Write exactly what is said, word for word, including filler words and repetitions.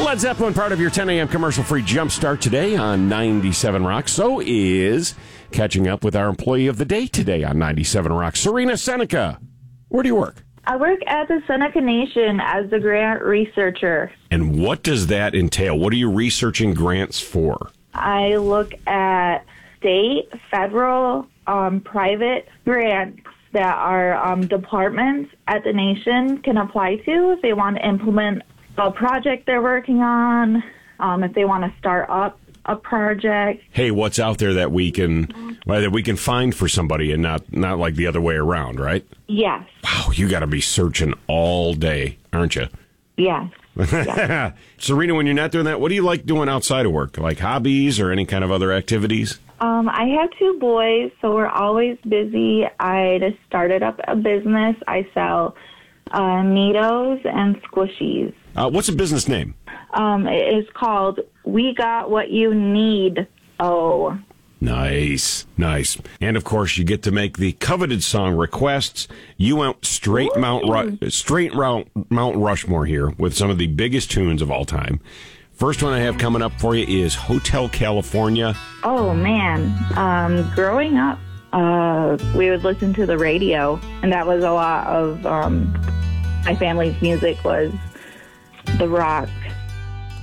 Led Zeppelin, part of your ten a.m. commercial-free jumpstart today on ninety-seven Rock. So is catching up with our employee of the day today on ninety-seven Rock, Serena Seneca. Where do you work? I work at the Seneca Nation as the grant researcher. And what does that entail? What are you researching grants for? I look at state, federal, um, private grants that our um, departments at the Nation can apply to if they want to implement a project they're working on, um, if they want to start up a project. Hey, what's out there that we can well, that we can find for somebody and not, not like the other way around, right? Yes. Wow, you got to be searching all day, aren't you? Yes. yes. Serena, when you're not doing that, what do you like doing outside of work? Like hobbies or any kind of other activities? Um, I have two boys, so we're always busy. I just started up a business. I sell uh, Neatos and Squishies. Uh, what's the business name? Um, it is called We Got What You Need. Oh. Nice, nice. And, of course, you get to make the coveted song requests. You went straight Mount Ru- straight Mount, Mount Rushmore here with some of the biggest tunes of all time. First one I have coming up for you is Hotel California. Oh, man. Um, growing up, uh, we would listen to the radio, and that was a lot of um, my family's music was the rock